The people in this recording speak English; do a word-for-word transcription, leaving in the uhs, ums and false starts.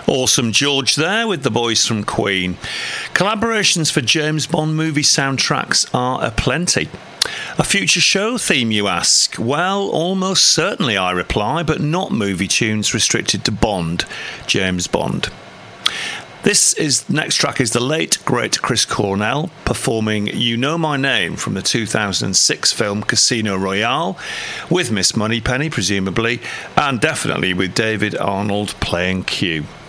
Awesome George there with the boys from Queen. Collaborations for James Bond movie soundtracks are aplenty. A future show theme, you ask? Well, almost certainly, I reply, but not movie tunes restricted to Bond, James Bond. This is next track is the late great Chris Cornell performing You Know My Name from the two thousand six film Casino Royale, with Miss Moneypenny presumably, and definitely with David Arnold playing Q.